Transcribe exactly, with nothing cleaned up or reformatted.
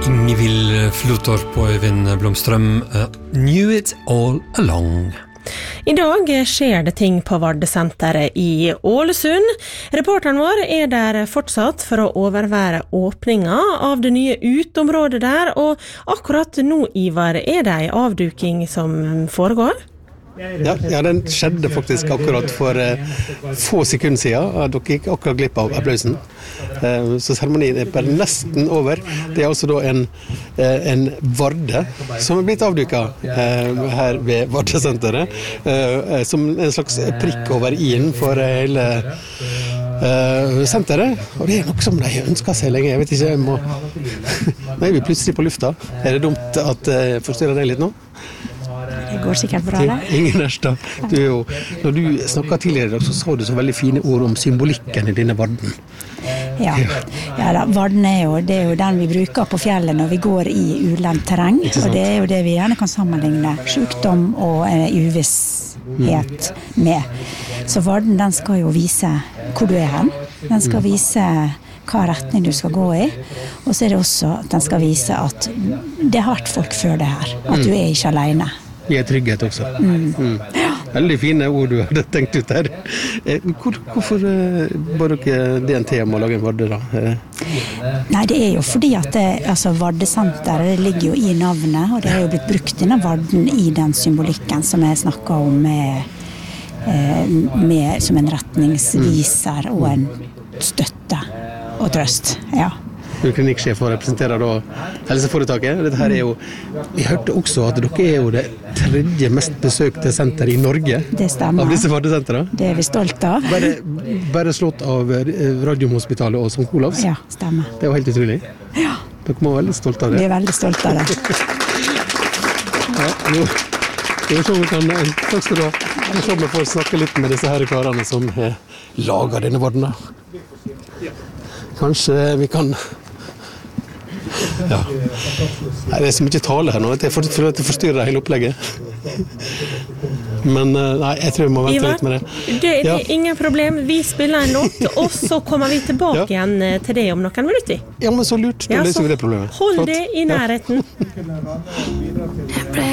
Ingvild Flutorp og Øyvind Blomstrøm uh, Knew it all along. I dag skjer det ting på Vardesenteret i Ålesund. Reporteren vår er der fortsatt for å overvære åpninga av det nye utområdet der, og akkurat nå, Ivar, er det en avduking som foregår? Ja, ja, den skjedde faktisk akkurat for eh, få sekunder siden. Dere gikk akkurat glipp av applausen. Eh, så seremonien er bare nesten over. Det er altså da en, eh, en varde som er blitt avduket eh, her ved Vardesenteret, eh, som en slags prikk over i-en for hele eh, senteret. Og det er noe som de ønsker seg lenge. Jeg vet ikke, jeg må... Nå er vi plutselig på lufta. Er det dumt at jeg forstyrrer deg litt nå? Det går sikkert bra, det. Ingen Erstad. Du er jo, når du snakket tidligere, så sa du så veldig fine ord om symbolikken i denne varden. Ja, ja da, varden er jo, det er jo den vi bruker på fjellet når vi går i ulendt terreng, og det er jo det vi gjerne kan sammenligne sykdom og eh, uvisshet med. Så varden, den skal jo vise hvor du er hen. Den skal vise hva retning du skal gå i, og så er det også at den skal vise at det har vært folk før det her, at du er ikke alene. Vi er trygghet også. Mm. Mm. Veldig fine ord du hadde tenkt ut her. Hvor, hvorfor var dere D N T om å lage en varde da? Nei, det er jo fordi at det, altså, Vardesenteret ligger jo i navnet, og det er jo blitt brukt denne varden i den symbolikken som jeg snakket om med, med, som en retningsviser og en støtte og trøst, ja. Du er klinikksjef og representerer da helseforetaket. Dette her er jo, vi hørte også at dere er jo det tredje mest besøkte senter i Norge. Det stemmer. Av disse Vardesenterne. Det er vi stolt av. Bare, bare slått av Radiumhospitalet og Sankt Olavs. Ja, stemmer. Det er jo helt utrolig. Ja. Dere må være veldig stolt av det. Vi er veldig stolt av det. Ja, jo. Jeg tror vi kan, takk skal du ha. Jeg tror vi får snakke litt med disse her karene som lager denne varden. Kanskje vi kan... Ja. Nei, det er så mye tale her nå, at jeg forstyrrer hele opplegget. Men nei, jeg tror vi må vente Ivar, litt med det. Det, det er ja. Ingen problem. Vi spiller en låt, og så kommer vi tilbake ja. igjen til det om noen minutter. Ja, men så lurt. Da ja, løser vi det problemet. Hold det i nærheten. Ja.